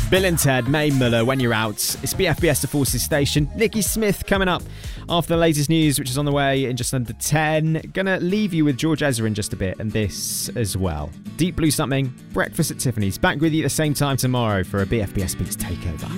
Bill and Ted, Mae Muller, When You're Out. It's BFBS The Forces Station. Nikki Smith coming up after the latest news, which is on the way in just under 10. Gonna leave you with George Ezra in just a bit, and this as well. Deep Blue Something, Breakfast at Tiffany's. Back with you at the same time tomorrow for a BFBS Beats takeover.